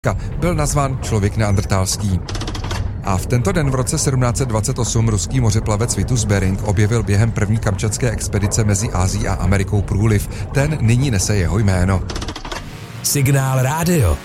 byl nazván člověk neandrtálský. A v tento den v roce 1728 ruský mořeplavec Vitus Bering objevil během první kamčatské expedice mezi Ázií a Amerikou průliv. Ten nyní nese jeho jméno. Signál rádio.